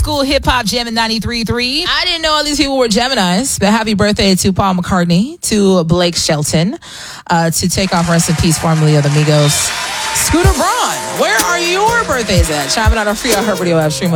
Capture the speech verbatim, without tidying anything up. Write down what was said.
school hip hop jamming ninety-three point three. I didn't know all these people were Geminis, but happy birthday to Paul McCartney, to Blake Shelton, uh, to Takeoff, rest in peace, formerly of the Migos, Scooter Braun. Where are your birthdays at? Chiming out on Free Heart Radio app, stream